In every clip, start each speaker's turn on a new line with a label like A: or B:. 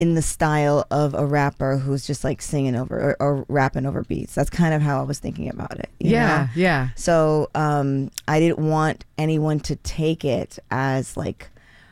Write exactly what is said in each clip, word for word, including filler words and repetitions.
A: in the style of a rapper who's just like singing over or, or rapping over beats. That's kind of how I was thinking about it. You
B: Yeah,
A: know?
B: yeah.
A: So um, I didn't want anyone to take it as like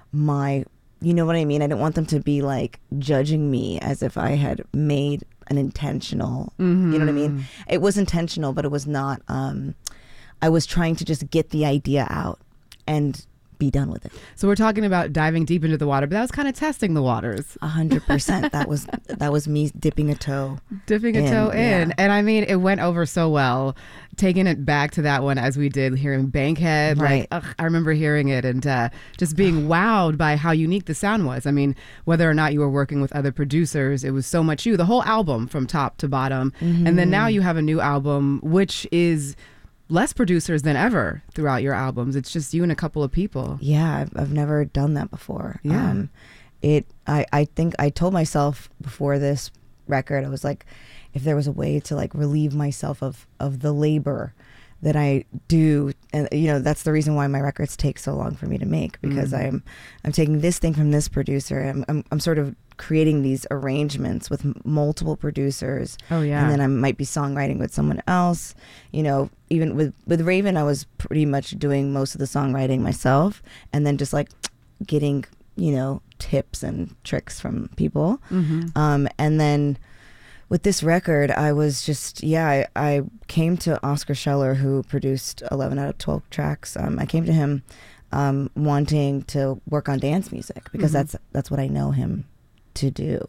A: my, you know what I mean? I didn't want them to be like judging me as if I had made an intentional,
B: Mm-hmm.
A: you know what I mean? It was intentional, but it was not, um, I was trying to just get the idea out and be done with it.
B: So we're talking about diving deep into the water, but that was kind of testing the waters.
A: A hundred percent. That was that was me dipping a toe.
B: Dipping a
A: in,
B: toe in.
A: yeah.
B: And I mean, it went over so well. Taking it back to that one as we did here in Bankhead.
A: Right.
B: Like, ugh, I remember hearing it and uh, just being wowed by how unique the sound was. I mean, whether or not you were working with other producers, it was so much you, the whole album from top to bottom.
A: Mm-hmm.
B: And then now you have a new album, which is less producers than ever throughout your albums. It's just you and a couple of people.
A: Yeah, I've, I've never done that before.
B: Yeah.
A: Um, it. I, I think I told myself before this record, I was like, if there was a way to like relieve myself of, of the labor that I do, and you know, that's the reason why my records take so long for me to make, because
B: Mm.
A: I'm I'm taking this thing from this producer. I'm, I'm I'm sort of creating these arrangements with m- multiple producers.
B: Oh, yeah.
A: And then I might be songwriting with someone else. You know, even with with Raven, I was pretty much doing most of the songwriting myself, and then just like getting, you know, tips and tricks from people.
B: Mm-hmm.
A: Um, and then with this record, I was just, yeah, I, I came to Oscar Scheller, who produced eleven out of twelve tracks. Um, I came to him um, wanting to work on dance music, because
B: Mhm.
A: that's that's what I know him to do.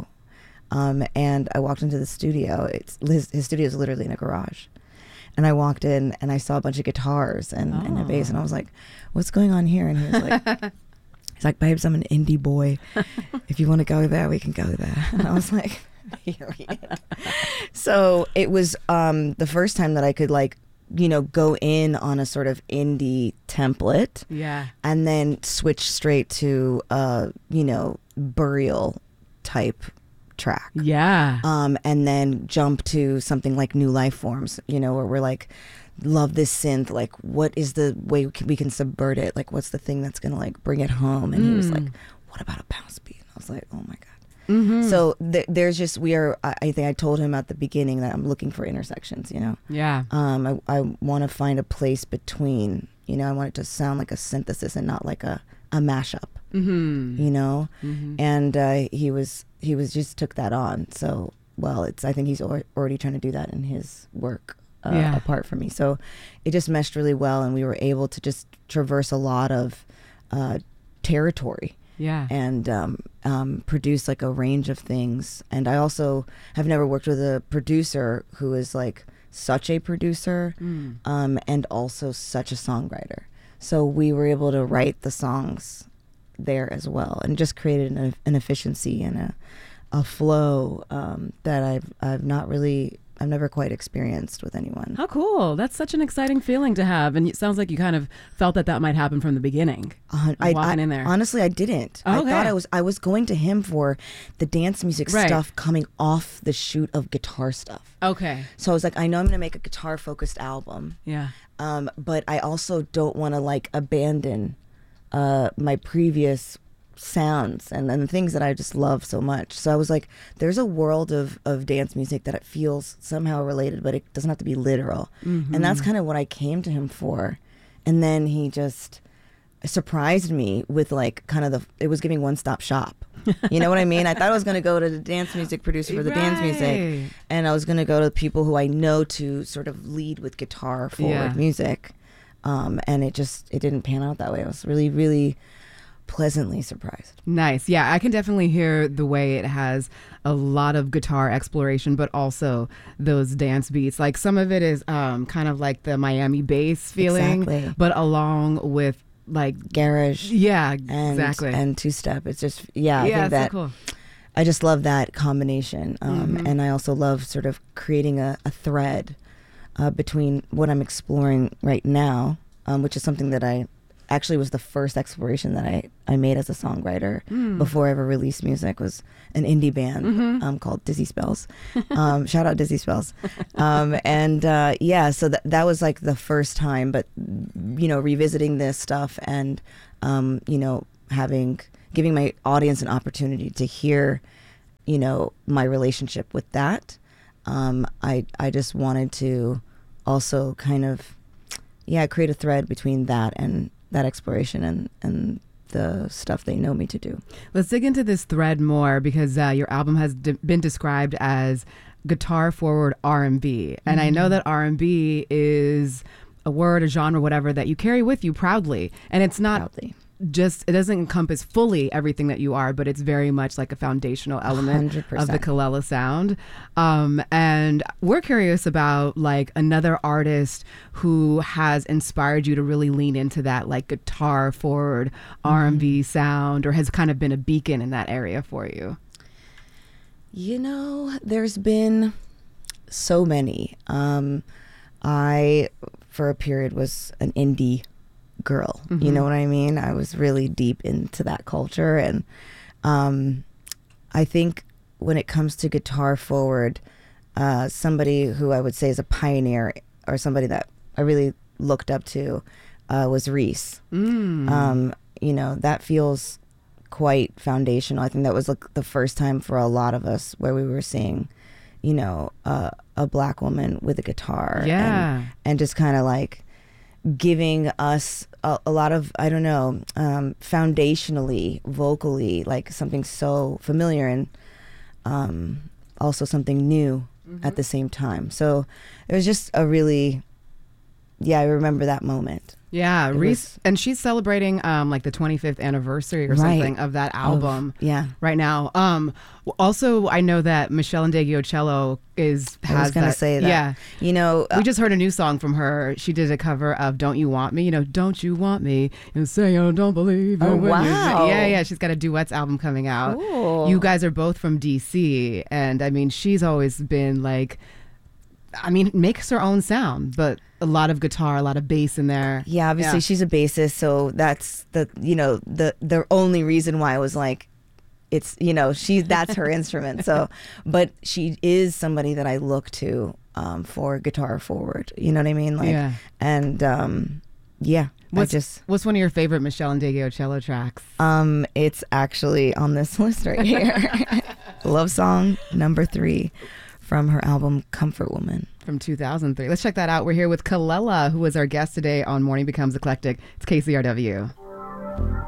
A: Um, and I walked into the studio. It's his, his studio is literally in a garage. And I walked in and I saw a bunch of guitars and, and a bass, and I was like, what's going on here? And he was like, he's like, babes, I'm an indie boy. If you want to go there, we can go there. And I was like, period. So it was um, the first time that I could like, you know, go in on a sort of indie template
B: Yeah.
A: and then switch straight to, uh, you know, burial type track.
B: Yeah.
A: Um, and then jump to something like New Life Forms, you know, where we're like, love this synth. Like, what is the way we can, we can subvert it? Like, what's the thing that's going to like bring it home? And he was like, what about a bounce beat? And I was like, oh my God.
B: Mm-hmm.
A: So th- there's just, we are, I, I think I told him at the beginning that I'm looking for intersections, you know?
B: Yeah.
A: Um, I, I want to find a place between, you know, I want it to sound like a synthesis and not like a, a mashup,
B: Mm-hmm.
A: you know?
B: Mm-hmm.
A: And uh, he was, he was just took that on. So, well, it's, I think he's al- already trying to do that in his work uh,
B: Yeah.
A: apart from me. So it just meshed really well, and we were able to just traverse a lot of uh, territory.
B: Yeah.
A: And um, um, produce like a range of things. And I also have never worked with a producer who is like such a producer
B: Mm.
A: um, and also such a songwriter. So we were able to write the songs there as well, and just created an, an efficiency and a, a flow um, that I've I've not really I've never quite experienced with anyone.
B: How cool. That's such an exciting feeling to have. And it sounds like you kind of felt that that might happen from the beginning.
A: Uh,
B: Like walking in there.
A: Honestly, I didn't.
B: Oh,
A: I
B: okay.
A: thought I was I was going to him for the dance music
B: Right.
A: stuff coming off the shoot of guitar stuff.
B: Okay.
A: So I was like, I know I'm going to make a guitar focused album,
B: Yeah.
A: um, but I also don't want to like abandon uh, my previous sounds and, and the things that I just love so much. So I was like, there's a world of, of dance music that it feels somehow related, but it doesn't have to be literal.
B: Mm-hmm.
A: And that's kind of what I came to him for. And then he just surprised me with like kind of the, it was giving one stop shop. You know what I mean? I thought I was going to go to the dance music producer for the dance music,
B: Right.
A: and I was going to go to the people who I know to sort of lead with guitar forward
B: Yeah.
A: music. Um, and it just, it didn't pan out that way. I was really, really pleasantly surprised.
B: Nice. Yeah, I can definitely hear the way it has a lot of guitar exploration, but also those dance beats. Like some of it is um, kind of like the Miami bass feeling,
A: Exactly.
B: but along with like,
A: Garage
B: yeah,
A: and,
B: exactly.
A: and two step. It's just, yeah, I
B: yeah,
A: think that
B: so cool.
A: I just love that combination. Um,
B: Mhm.
A: And I also love sort of creating a, a thread uh, between what I'm exploring right now, um, which is something that I actually was the first exploration that I, I made as a songwriter
B: Mm.
A: before I ever released music, was an indie band
B: Mhm.
A: um, called Dizzy Spells. Um, shout out Dizzy Spells. Um, and uh, yeah, so that that was like the first time, but you know, revisiting this stuff and um, you know, having giving my audience an opportunity to hear you know, my relationship with that. Um, I I just wanted to also kind of, yeah, create a thread between that and that exploration and, and the stuff they know me to do.
B: Let's dig into this thread more, because uh, your album has de- been described as guitar forward R and B. And mm-hmm. I know that R and B is a word, a genre, whatever, that you carry with you proudly. And it's not proudly. just, it doesn't encompass fully everything that you are, but it's very much like a foundational element one hundred percent of the Kelela sound. Um, and we're curious about like another artist who has inspired you to really lean into that like guitar forward mm-hmm. R and B sound, or has kind of been a beacon in that area for you.
A: You know, there's been so many. Um, I, for a period, was an indie girl. Mm-hmm. You know what I mean? I was really deep into that culture. And um, I think when it comes to guitar forward, uh, somebody who I would say is a pioneer, or somebody that I really looked up to, uh, was Reese. Mm. Um, you know, that feels quite foundational. I think that was like the first time for a lot of us where we were seeing, you know, uh, a black woman with a guitar.
B: Yeah.
A: And, and just kind of like giving us a, a lot of, I don't know, um, foundationally, vocally, like something so familiar and um, also something new mm-hmm. at the same time. So it was just a really, yeah, I remember that moment.
B: Yeah,
A: It
B: Reese,
A: was-
B: and she's celebrating um, like the twenty-fifth anniversary or
A: Right.
B: something of that album
A: Of- yeah.
B: right now. Um, w- also, I know that Michelle Ndegeocello is has
A: I was going to
B: that,
A: say that.
B: Yeah,
A: You know, uh,
B: we just heard a new song from her. She did a cover of "Don't You Want Me." You know, "Don't You Want Me?" and say I don't believe.
A: Oh,
B: in what you say."
A: wow.
B: Yeah, yeah. She's got a duets album coming out.
A: Cool.
B: You guys are both from D C, and I mean, she's always been like, I mean, makes her own sound, but a lot of guitar, a lot of bass in there.
A: Yeah, obviously
B: Yeah.
A: she's a bassist, so that's the you know the the only reason why I was like, it's you know she that's her instrument. So, but she is somebody that I look to um, for guitar forward. You know what I mean? Like,
B: Yeah.
A: and um, yeah,
B: What's
A: I just
B: What's one of your favorite Michelle Ndegeocello tracks?
A: um, it's actually on this list right here. Love song number three from her album Comfort Woman.
B: From two thousand three. Let's check that out. We're here with Kelela, who is our guest today on Morning Becomes Eclectic. It's K C R W.